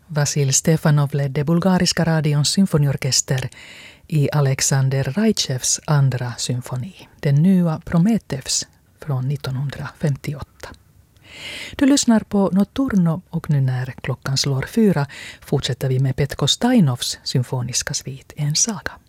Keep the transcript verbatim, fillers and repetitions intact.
Vasil Stefanov ledde Bulgariska radions symfoniorkester i Alexander Rajchevs andra symfoni, den nya Prometheus från nittonhundrafemtioåtta. Du lyssnar på Notturno och nu när klockan slår fyra fortsätter vi med Petko Stainovs symfoniska svit En saga.